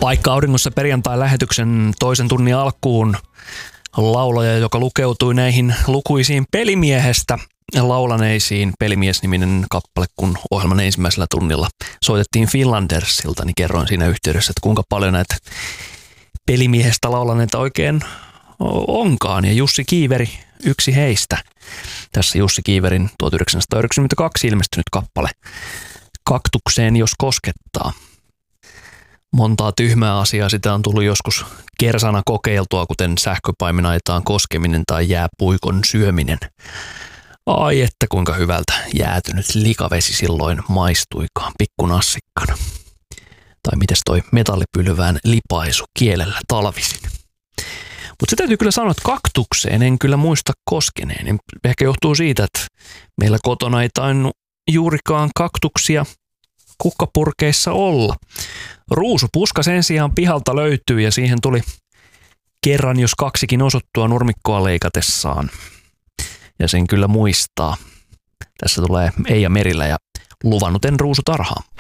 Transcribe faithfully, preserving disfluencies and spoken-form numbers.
Paikka auringossa perjantai-lähetyksen toisen tunnin alkuun laulaja, joka lukeutui näihin lukuisiin Pelimiehestä laulaneisiin. Pelimies-niminen kappale, kun ohjelman ensimmäisellä tunnilla soitettiin Finlandersilta, niin kerroin siinä yhteydessä, että kuinka paljon näitä Pelimiehestä laulaneita oikein onkaan. Ja Jussi Kiiveri, yksi heistä. Tässä Jussi Kiiverin tuhatyhdeksänsataayhdeksänkymmentäkaksi ilmestynyt kappale Kaktukseen jos koskettaa. Montaa tyhmää asiaa sitä on tullut joskus kersana kokeiltua, kuten sähköpaimenaitaan koskeminen tai jääpuikon syöminen. Ai että kuinka hyvältä jäätynyt likavesi silloin maistuikaan pikkunassikkana. Tai mites toi metallipylvään lipaisu kielellä talvisin. Mutta se täytyy kyllä sanoa, että kaktukseen en kyllä muista koskeneen. Ehkä johtuu siitä, että meillä kotona ei tainnut juurikaan kaktuksia kukkapurkeissa olla. Ruusupuska sen sijaan pihalta löytyy ja siihen tuli kerran jos kaksikin osuttua nurmikkoa leikatessaan. Ja sen kyllä muistaa. Tässä tulee Eija Merilä ja Luvannut en ruusutarhaa.